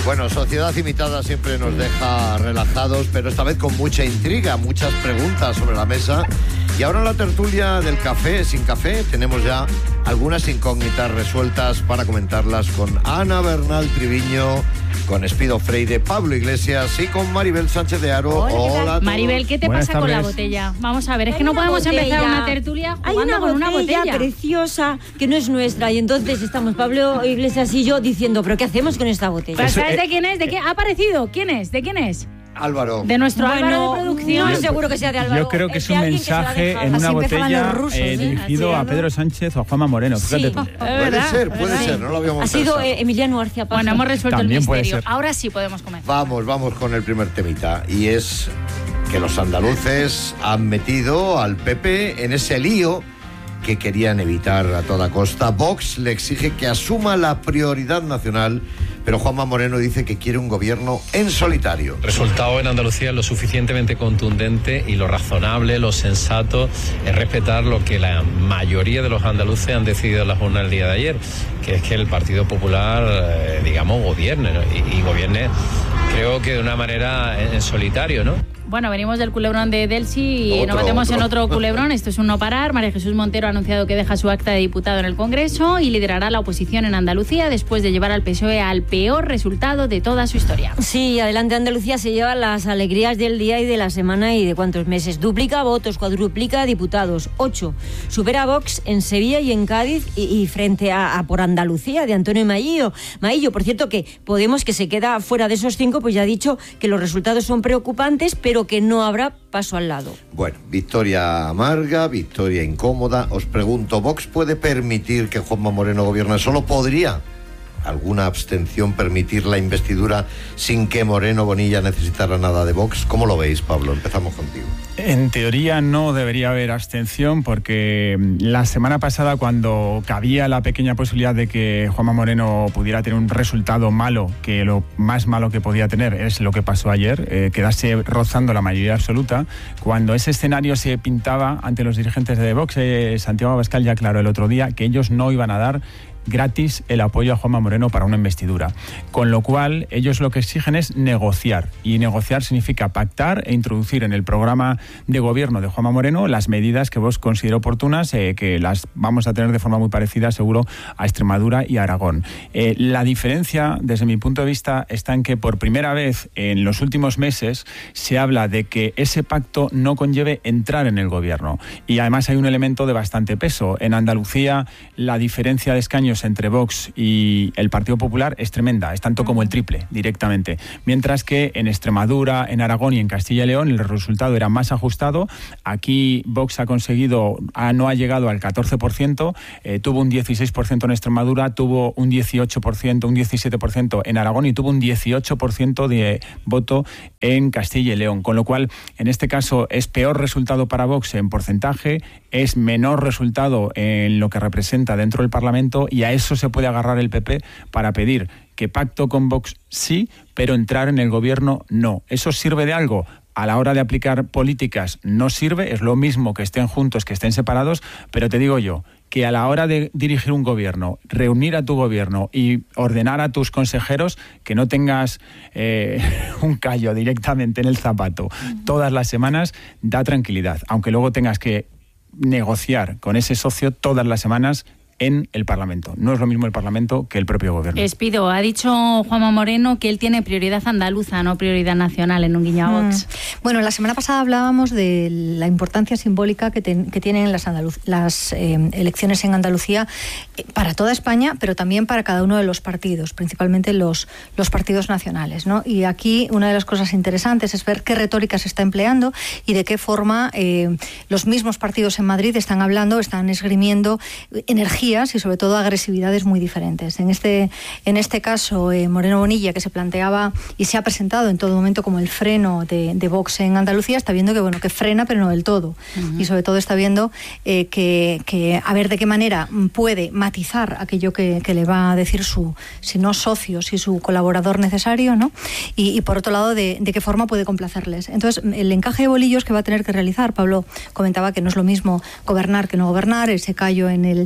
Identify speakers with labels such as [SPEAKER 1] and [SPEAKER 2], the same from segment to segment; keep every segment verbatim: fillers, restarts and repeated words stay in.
[SPEAKER 1] Bueno, Sociedad Imitada siempre nos deja relajados, pero esta vez con mucha intriga, muchas preguntas sobre la mesa. Y ahora en la tertulia del café, sin café, tenemos ya algunas incógnitas resueltas para comentarlas con Ana Bernal Triviño, con Espido Freire, Pablo Iglesias y con Maribel Sánchez de Aro.
[SPEAKER 2] Hola,
[SPEAKER 1] Hola.
[SPEAKER 2] Maribel, ¿qué te
[SPEAKER 3] Buenas
[SPEAKER 2] pasa
[SPEAKER 3] tardes.
[SPEAKER 2] con la botella? Vamos a ver, es
[SPEAKER 4] Hay
[SPEAKER 2] que no
[SPEAKER 4] una
[SPEAKER 2] podemos
[SPEAKER 4] botella.
[SPEAKER 2] empezar una tertulia
[SPEAKER 4] Hay
[SPEAKER 2] jugando
[SPEAKER 4] una
[SPEAKER 2] con una
[SPEAKER 4] botella
[SPEAKER 2] botella.
[SPEAKER 4] preciosa que no es nuestra y entonces estamos Pablo Iglesias y yo diciendo, ¿pero qué hacemos con esta botella?
[SPEAKER 2] ¿Pero
[SPEAKER 3] Eso,
[SPEAKER 2] sabes
[SPEAKER 3] eh,
[SPEAKER 2] de quién es? ¿De qué ha aparecido? ¿Quién es? ¿De quién es?
[SPEAKER 1] Álvaro.
[SPEAKER 2] De nuestro
[SPEAKER 4] Bueno,
[SPEAKER 2] Álvaro de producción.
[SPEAKER 4] no es seguro que sea de Álvaro.
[SPEAKER 3] Yo creo que es
[SPEAKER 4] de
[SPEAKER 3] un
[SPEAKER 4] alguien que se la ha
[SPEAKER 3] mensaje
[SPEAKER 4] dejado.
[SPEAKER 3] en
[SPEAKER 4] Así
[SPEAKER 3] una
[SPEAKER 4] empezaban
[SPEAKER 3] botella
[SPEAKER 4] los rusos,
[SPEAKER 3] eh,
[SPEAKER 4] ¿eh?
[SPEAKER 3] dirigido
[SPEAKER 4] Así,
[SPEAKER 3] a
[SPEAKER 4] ¿no?
[SPEAKER 3] Pedro Sánchez o a Juanma Moreno. Fíjate
[SPEAKER 4] Sí.
[SPEAKER 3] tú.
[SPEAKER 1] Puede
[SPEAKER 2] ¿Verdad?
[SPEAKER 1] ser, puede
[SPEAKER 2] ¿Verdad?
[SPEAKER 1] ser, no lo habíamos
[SPEAKER 4] Ha sido
[SPEAKER 1] pensado.
[SPEAKER 4] eh, Emiliano García Paje.
[SPEAKER 2] Bueno, hemos resuelto
[SPEAKER 3] También
[SPEAKER 2] el
[SPEAKER 3] puede
[SPEAKER 2] misterio.
[SPEAKER 3] ser.
[SPEAKER 2] Ahora sí podemos comenzar.
[SPEAKER 1] Vamos, vamos con el primer temita. Y es que los andaluces han metido al P P en ese lío que querían evitar a toda costa. Vox le exige que asuma la prioridad nacional, pero Juanma Moreno dice que quiere un gobierno en solitario.
[SPEAKER 5] El resultado en Andalucía es lo suficientemente contundente y lo razonable, lo sensato es respetar lo que la mayoría de los andaluces han decidido en las urnas el día de ayer, que es que el Partido Popular, eh, digamos, gobierne, ¿no? y, y gobierne, creo que de una manera en, en solitario, ¿no?
[SPEAKER 2] Bueno, venimos del culebrón de Delsi y
[SPEAKER 1] Otro,
[SPEAKER 2] nos metemos
[SPEAKER 1] otro.
[SPEAKER 2] en otro culebrón. Esto es un no parar. María Jesús Montero ha anunciado que deja su acta de diputado en el Congreso y liderará la oposición en Andalucía después de llevar al P S O E al peor resultado de toda su historia.
[SPEAKER 4] Sí, adelante Andalucía se lleva las alegrías del día y de la semana y de cuántos meses. Duplica votos, cuadruplica diputados, ocho. Supera a Vox en Sevilla y en Cádiz y, y frente a, a por Andalucía de Antonio Maillo. Maillo, por cierto, que Podemos, que se queda fuera de esos cinco, pues ya ha dicho que los resultados son preocupantes, pero que no habrá paso al lado.
[SPEAKER 1] Bueno, victoria amarga, victoria incómoda. Os pregunto, ¿Vox puede permitir que Juanma Moreno gobierne? ¿Solo podría alguna abstención permitir la investidura sin que Moreno Bonilla necesitara nada de Vox? ¿Cómo lo veis, Pablo? Empezamos contigo.
[SPEAKER 3] En teoría no debería haber abstención porque la semana pasada, cuando cabía la pequeña posibilidad de que Juanma Moreno pudiera tener un resultado malo, que lo más malo que podía tener es lo que pasó ayer, eh, quedarse rozando la mayoría absoluta, cuando ese escenario se pintaba ante los dirigentes de Vox, eh, Santiago Abascal ya aclaró el otro día que ellos no iban a dar gratis el apoyo a Juanma Moreno para una investidura. Con lo cual, ellos lo que exigen es negociar. Y negociar significa pactar e introducir en el programa de gobierno de Juanma Moreno las medidas que vos considera oportunas, eh, que las vamos a tener de forma muy parecida, seguro, a Extremadura y a Aragón. Eh, la diferencia, desde mi punto de vista, está en que por primera vez en los últimos meses se habla de que ese pacto no conlleve entrar en el gobierno. Y además hay un elemento de bastante peso. En Andalucía, la diferencia de escaños entre Vox y el Partido Popular es tremenda, es tanto como el triple directamente, mientras que en Extremadura, en Aragón y en Castilla y León el resultado era más ajustado. Aquí Vox ha conseguido, ha, no ha llegado al catorce por ciento, eh, tuvo un dieciséis por ciento en Extremadura, tuvo un dieciocho por ciento, un diecisiete por ciento en Aragón y tuvo un dieciocho por ciento de voto en Castilla y León, con lo cual en este caso es peor resultado para Vox en porcentaje, es menor resultado en lo que representa dentro del Parlamento, y a eso se puede agarrar el P P para pedir que pacto con Vox sí, pero entrar en el gobierno no. ¿Eso sirve de algo? A la hora de aplicar políticas no sirve, es lo mismo que estén juntos, que estén separados, pero te digo yo que a la hora de dirigir un gobierno, reunir a tu gobierno y ordenar a tus consejeros, que no tengas eh, un callo directamente en el zapato todas las semanas, da tranquilidad, aunque luego tengas que negociar con ese socio todas las semanas en el Parlamento. No es lo mismo el Parlamento que el propio gobierno.
[SPEAKER 2] Espido, ha dicho Juanma Moreno que él tiene prioridad andaluza, no prioridad nacional, en un guiño a Vox.
[SPEAKER 6] Mm. Bueno, la semana pasada hablábamos de la importancia simbólica que, ten, que tienen las, Andaluz, las eh, elecciones en Andalucía eh, para toda España, pero también para cada uno de los partidos, principalmente los, los partidos nacionales, ¿no? Y aquí una de las cosas interesantes es ver qué retórica se está empleando y de qué forma eh, los mismos partidos en Madrid están hablando, están esgrimiendo energía y sobre todo agresividades muy diferentes. En este, en este caso, eh, Moreno Bonilla, que se planteaba y se ha presentado en todo momento como el freno de, de Vox en Andalucía, está viendo que bueno que frena, pero no del todo. Uh-huh. Y sobre todo está viendo eh, que, que a ver de qué manera puede matizar aquello que, que le va a decir su, si no socio, si su colaborador necesario, ¿no? Y, y por otro lado, de, de qué forma puede complacerles. Entonces, el encaje de bolillos que va a tener que realizar, Pablo comentaba que no es lo mismo gobernar que no gobernar, ese callo en el, en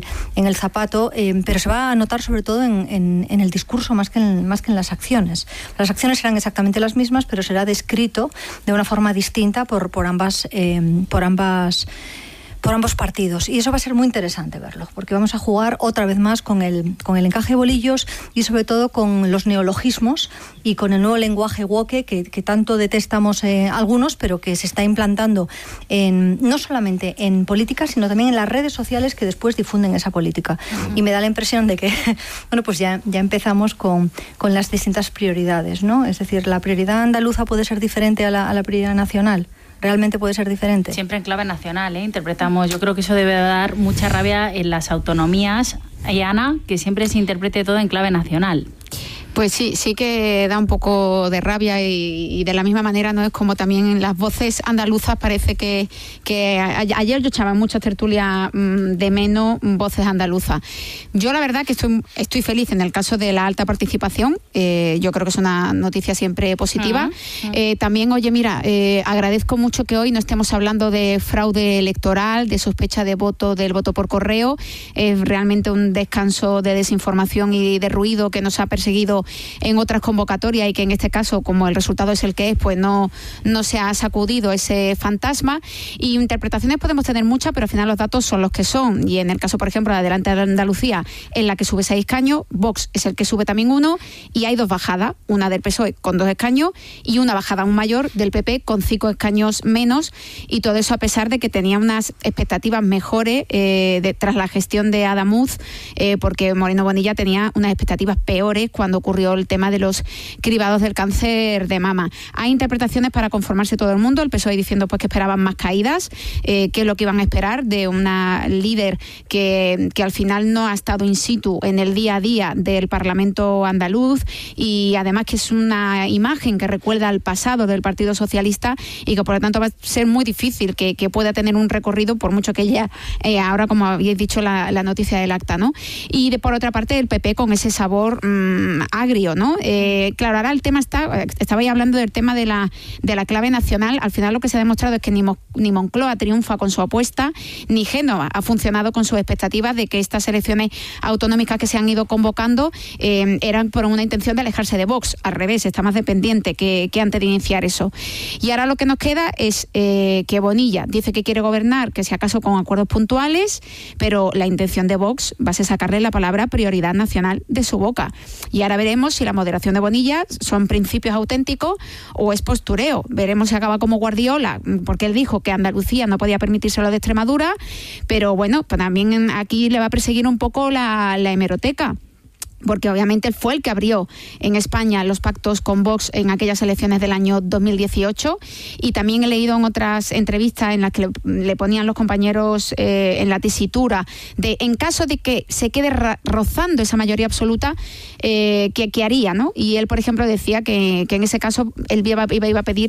[SPEAKER 6] el zapato, eh, pero se va a notar sobre todo en, en, en el discurso más que en, más que en las acciones. Las acciones serán exactamente las mismas, pero será descrito de una forma distinta por, por ambas eh, por ambas por ambos partidos, y eso va a ser muy interesante verlo, porque vamos a jugar otra vez más con el, con el encaje de bolillos y sobre todo con los neologismos y con el nuevo lenguaje woke que, que tanto detestamos eh, algunos, pero que se está implantando en, no solamente en política, sino también en las redes sociales que después difunden esa política. Uh-huh. Y me da la impresión de que, bueno, pues ya, ya empezamos con, con las distintas prioridades, ¿no? Es decir, la prioridad andaluza puede ser diferente a la, a la prioridad nacional. ¿Realmente puede ser diferente?
[SPEAKER 2] Siempre en clave nacional, ¿eh? Interpretamos. Yo creo que eso debe dar mucha rabia en las autonomías, y Ana, que siempre se interprete todo en clave nacional.
[SPEAKER 7] Pues sí, sí que da un poco de rabia y, y de la misma manera no es como también en las voces andaluzas parece que, que a, ayer yo echaba muchas tertulias mmm, de menos voces andaluzas. Yo la verdad que estoy, estoy feliz en el caso de la alta participación, eh, yo creo que es una noticia siempre positiva. Uh-huh. Eh, también, oye, mira, eh, agradezco mucho que hoy no estemos hablando de fraude electoral, de sospecha de voto, del voto por correo. Es realmente un descanso de desinformación y de ruido que nos ha perseguido en otras convocatorias y que en este caso, como el resultado es el que es, pues no, no se ha sacudido ese fantasma. Y interpretaciones podemos tener muchas, pero al final los datos son los que son. Y en el caso, por ejemplo, de Adelante de Andalucía, en la que sube seis escaños, Vox es el que sube también uno, y hay dos bajadas, una del P S O E con dos escaños y una bajada aún mayor del P P con cinco escaños menos, y todo eso a pesar de que tenía unas expectativas mejores eh, de, tras la gestión de Adamuz, eh, porque Moreno Bonilla tenía unas expectativas peores cuando ocurrió el tema de los cribados del cáncer de mama. Hay interpretaciones para conformarse todo el mundo, el P S O E diciendo pues que esperaban más caídas, eh, que es lo que iban a esperar de una líder que, que al final no ha estado in situ en el día a día del Parlamento andaluz, y además que es una imagen que recuerda al pasado del Partido Socialista y que por lo tanto va a ser muy difícil que, que pueda tener un recorrido, por mucho que ella eh, ahora, como habéis dicho, la, la noticia del acta, ¿no? Y de, por otra parte el P P con ese sabor mmm, agrio, ¿no? Eh, claro, ahora el tema está, estabais hablando del tema de la, de la clave nacional. Al final lo que se ha demostrado es que ni, Mo, ni Moncloa triunfa con su apuesta, ni Génova ha funcionado con sus expectativas de que estas elecciones autonómicas que se han ido convocando eh, eran por una intención de alejarse de Vox. Al revés, está más dependiente que, que antes de iniciar eso. Y ahora lo que nos queda es eh, que Bonilla dice que quiere gobernar, que si acaso con acuerdos puntuales, pero la intención de Vox va a ser sacarle la palabra prioridad nacional de su boca. Y ahora veremos si la moderación de Bonilla son principios auténticos o es postureo. Veremos si acaba como Guardiola, porque él dijo que Andalucía no podía permitirse lo de Extremadura, pero bueno, pues también aquí le va a perseguir un poco la, la hemeroteca, porque obviamente él fue el que abrió en España los pactos con Vox en aquellas elecciones del año dos mil dieciocho, y también he leído en otras entrevistas en las que le, le ponían los compañeros eh, en la tesitura de, en caso de que se quede ra- rozando esa mayoría absoluta, eh, ¿qué, qué haría, ¿no? Y él, por ejemplo, decía que, que en ese caso él iba, iba, iba a pedir